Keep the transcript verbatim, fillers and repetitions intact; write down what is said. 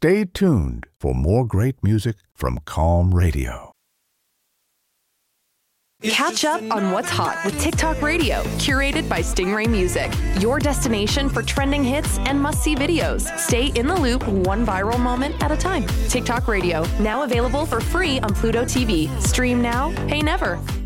Stay tuned for more great music from Calm Radio. Catch up on what's hot with TikTok Radio, curated by Stingray Music, your destination for trending hits and must-see videos. Stay in the loop, one viral moment at a time. TikTok Radio, now available for free on Pluto T V. Stream now, pay never.